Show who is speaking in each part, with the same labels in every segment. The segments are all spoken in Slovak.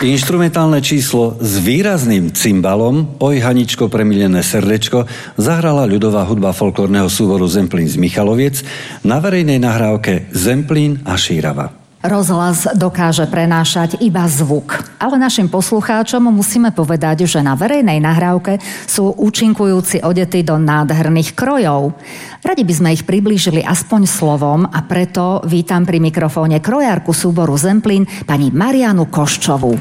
Speaker 1: Inštrumentálne číslo s výrazným cymbalom Oj Haničko premilené srdečko zahrala ľudová hudba folklórneho súboru Zemplín z Michaloviec na verejnej nahrávke Zemplín a Šírava.
Speaker 2: Rozhlas dokáže prenášať iba zvuk. Ale našim poslucháčom musíme povedať, že na verejnej nahrávke sú účinkujúci odety do nádherných krojov. Radi by sme ich priblížili aspoň slovom a preto vítam pri mikrofóne krojárku súboru Zemplín pani Marianu Koščovú.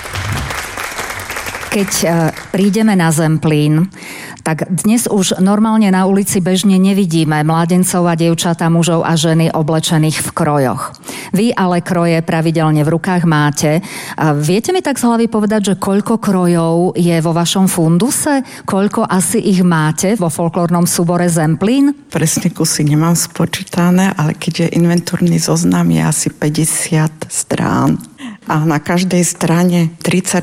Speaker 2: Keď prídeme na Zemplín, tak dnes už normálne na ulici bežne nevidíme mládencov a dievčatá, mužov a ženy oblečených v krojoch. Vy ale kroje pravidelne v rukách máte. Viete mi tak z hlavy povedať, že koľko krojov je vo vašom funduse? Koľko asi ich máte vo folklórnom súbore Zemplín?
Speaker 3: Presne kusy nemám spočítané, ale keďže inventúrny zoznam je asi 50 strán. A na každej strane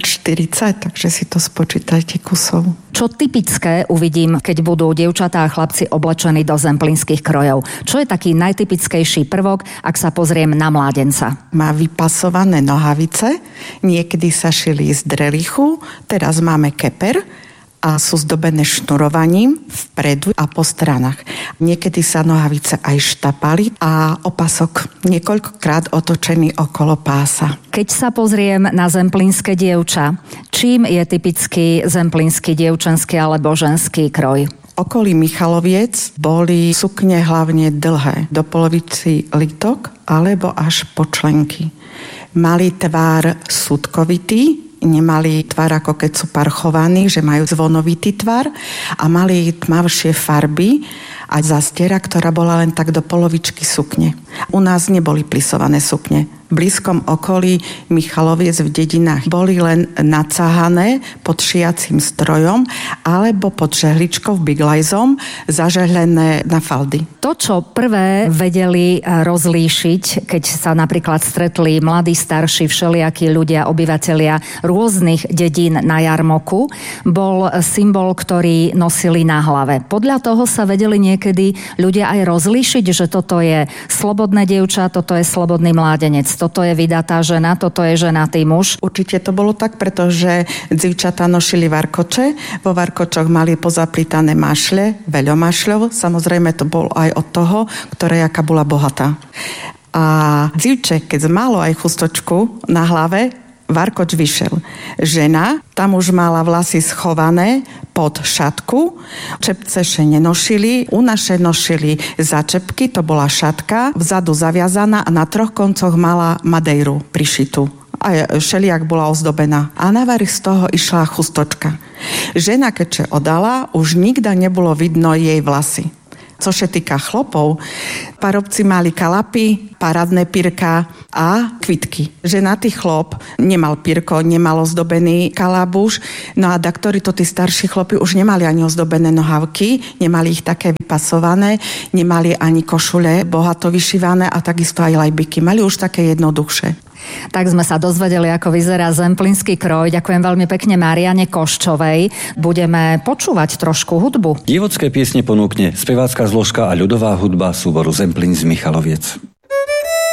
Speaker 3: 30-40, takže si to spočítajte kusov.
Speaker 2: Čo typické uvidím, keď budú dievčatá a chlapci oblečení do zemplínskych krojov? Čo je taký najtypickejší prvok, ak sa pozriem na mládenca?
Speaker 3: Má vypasované nohavice, niekedy sa šili z drelichu, teraz máme keper, a sú zdobené šnurovaním vpredu a po stranách. Niekedy sa nohavice aj štapali a opasok niekoľkokrát otočený okolo pása.
Speaker 2: Keď sa pozriem na zemplínske dievča, čím je typický zemplínsky dievčenský alebo ženský kroj?
Speaker 3: Okolí Michaloviec boli sukne hlavne dlhé, do polovici lítok alebo až po členky. Mali tvár sutkovitý, nemali tvar ako keď sú parchovaní, že majú zvonovitý tvar a mali tmavšie farby a zastiera, ktorá bola len tak do polovičky sukne. U nás neboli plisované sukne. V blízkom okolí Michaloviec v dedinách boli len nacáhané pod šiacím strojom alebo pod žehličkou biglajzom zažehlené na faldy.
Speaker 2: To, čo prvé vedeli rozlíšiť, keď sa napríklad stretli mladí, starší, všelijakí ľudia, obyvatelia rôznych dedín na jarmoku, bol symbol, ktorý nosili na hlave. Podľa toho sa vedeli niekedy ľudia aj rozlíšiť, že toto je slobodné dievča, toto je slobodný mládenec, toto je vydatá žena, toto je ženatý muž.
Speaker 3: Určite to bolo tak, pretože dzivčatá nosili varkoče, vo varkočoch mali pozaplítané mašle, veľa mašľov, samozrejme to bol aj od toho, ktorá jaká bola bohatá. A dzivče, keď malo aj chustočku na hlave, varkoč vyšiel. Žena, tam už mala vlasy schované pod šatku, čepce še nenošili, u naše nosili začepky, to bola šatka, vzadu zaviazaná a na 3 koncoch mala madejru prišitú. A šeliak bola ozdobená. A na vrch z toho išla chustočka. Žena, keďže odala, už nikda nebolo vidno jej vlasy. Co sa týka chlopov, parobci mali kalapy, parádne pirka a kvitky. Ženatý chlop nemal pirko, nemal ozdobený kalabúš, no a daktori to tí starší chlopi už nemali ani ozdobené nohavky, nemali ich také vypasované, nemali ani košule bohato vyšívané a takisto aj lajbiky. Mali už také jednoduchšie.
Speaker 2: Tak sme sa dozvedeli, ako vyzerá zemplínsky kroj. Ďakujem veľmi pekne Mariane Koščovej. Budeme počúvať trošku hudbu.
Speaker 1: Divocké piesne ponúkne spevácka zložka a ľudová hudba súboru Zemplín z Michaloviec.